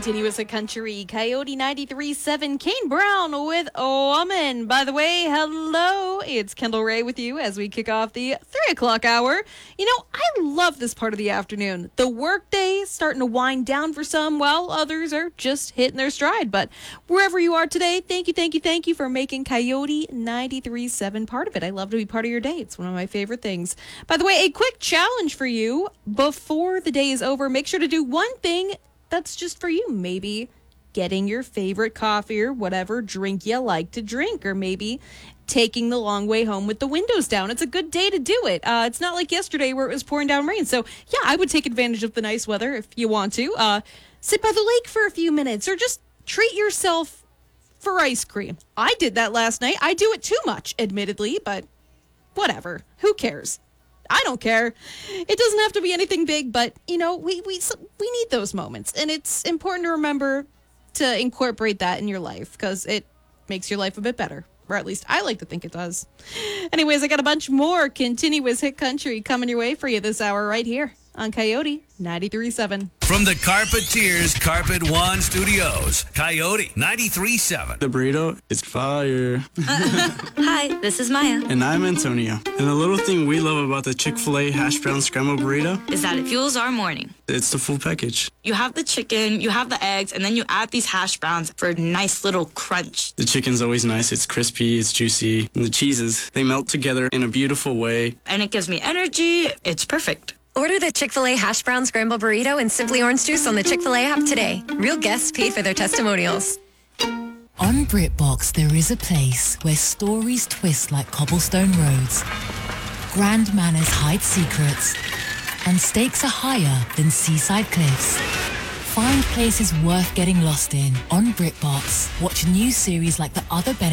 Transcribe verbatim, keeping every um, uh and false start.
Continuous a country, Coyote ninety-three point seven, Kane Brown with a woman. By the way, hello, it's Kendall Ray with you as we kick off the three o'clock hour. You know, I love this part of the afternoon. The workday is starting to wind down for some, while others are just hitting their stride. But wherever you are today, thank you, thank you, thank you for making Coyote ninety-three point seven part of it. I love to be part of your day. It's one of my favorite things. By the way, a quick challenge for you before the day is over. Make sure to do one thing that's just for you. Maybe getting your favorite coffee or whatever drink you like to drink, or maybe taking the long way home with the windows down. It's a good day to do it. Uh, it's not like yesterday where it was pouring down rain. So yeah, I would take advantage of the nice weather if you want to. Uh, sit by the lake for a few minutes, or just treat yourself for ice cream. I did that last night. I do it too much, admittedly, but whatever. Who cares? I don't care. It doesn't have to be anything big, but, you know, we, we, we need those moments. And it's important to remember to incorporate that in your life, because it makes your life a bit better. Or at least I like to think it does. Anyways, I got a bunch more continuous hit country coming your way for you this hour right here on Coyote ninety-three point seven. From the Carpeteers Carpet One Studios, Coyote ninety-three point seven. The burrito is fire. Hi, this is Maya. And I'm Antonio. And the little thing we love about the Chick-fil-A hash brown scrambled burrito Is that it fuels our morning. it's the full package. You have the chicken, you have the eggs, and then you add these hash browns for a nice little crunch. The chicken's always nice. It's crispy, it's juicy. And the cheeses, they melt together in a beautiful way. And it gives me energy. It's perfect. Order the Chick-fil-A Hash Brown Scramble Burrito and Simply Orange Juice on the Chick-fil-A app today. Real guests paid for their testimonials. On BritBox, there is a place where stories twist like cobblestone roads, grand manners hide secrets, and stakes are higher than seaside cliffs. Find places worth getting lost in on BritBox. Watch new series like The Other Benefits